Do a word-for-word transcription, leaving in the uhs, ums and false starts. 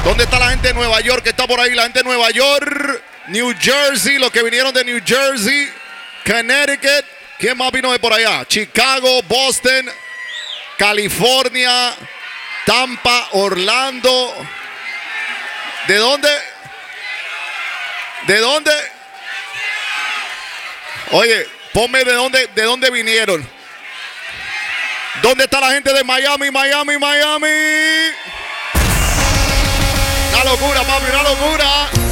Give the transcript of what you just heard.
¿Dónde está la gente de Nueva York que está por ahí? La gente de Nueva York, New Jersey, los que vinieron de New Jersey, Connecticut. ¿Quién más vino de por allá? Chicago, Boston, California, Tampa, Orlando. ¿De dónde? ¿De dónde? Oye, ponme de dónde, de dónde vinieron. ¿Dónde está la gente de Miami, Miami, Miami? Una locura, papi, una locura.